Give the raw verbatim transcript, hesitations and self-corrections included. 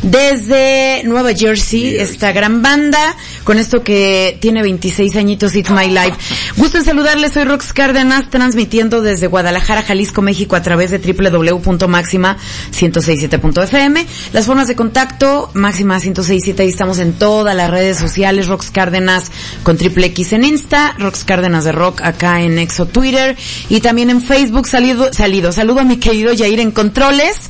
desde Nueva Jersey, esta gran banda, con esto que tiene veintiséis añitos, It's My Life. Gusto en saludarles, soy Rox Cárdenas, transmitiendo desde Guadalajara, Jalisco, México, a través de doble u doble u doble u punto máxima ciento sesenta y siete punto efe eme. Las formas de contacto, Máxima ciento sesenta y siete, ahí estamos en todas las redes sociales, Rox Cárdenas con triple X en Insta, Rox Cárdenas de Rock acá en Exo Twitter, y también en Facebook. Salido, salido, saludo a mi querido Yair en Controles.